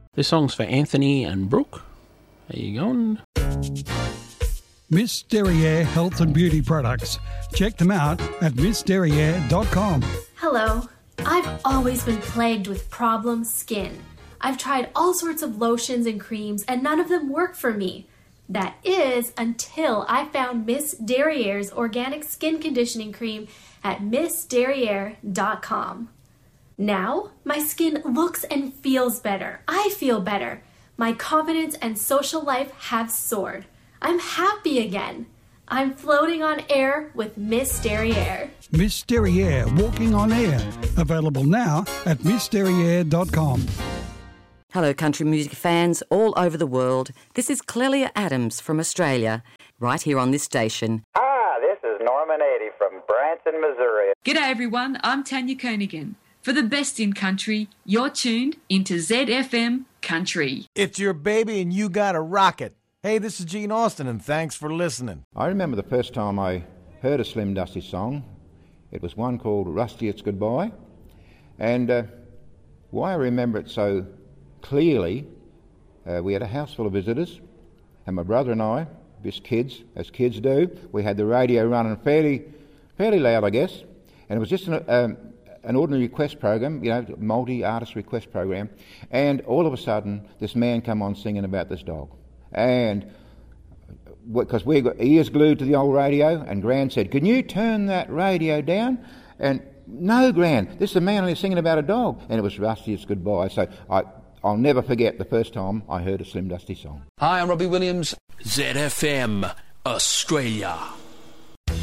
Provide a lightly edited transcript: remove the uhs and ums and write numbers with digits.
This song's for Anthony and Brooke. How you going? Miss Derriere Health and Beauty Products. Check them out at missderriere.com. Hello. I've always been plagued with problem skin. I've tried all sorts of lotions and creams and none of them work for me. That is until I found Miss Derriere's organic skin conditioning cream at missderriere.com. Now, my skin looks and feels better. I feel better. My confidence and social life have soared. I'm happy again. I'm floating on air with Miss Derriere. Miss Derriere Walking on Air. Available now at missderriere.com. Hello, country music fans all over the world. This is Clelia Adams from Australia, right here on this station. This is Norman Eady from Branson, Missouri. G'day everyone, I'm Tanya Koenigan. For the best in country, you're tuned into ZFM Country. It's your baby and you gotta rock it. Hey, this is Gene Austin and thanks for listening. I remember the first time I heard a Slim Dusty song. It was one called Rusty It's Goodbye. And why I remember it so clearly, we had a house full of visitors, and my brother and I, just kids, as kids do, we had the radio running fairly loud, I guess, and it was just an ordinary request program, multi-artist request program, and all of a sudden, this man come on singing about this dog, and because we got ears glued to the old radio, and Gran said, "Can you turn that radio down?" And no, Gran, this is a man only singing about a dog, and it was Rusty It's Goodbye. So I'll never forget the first time I heard a Slim Dusty song. Hi, I'm Robbie Williams. ZFM, Australia.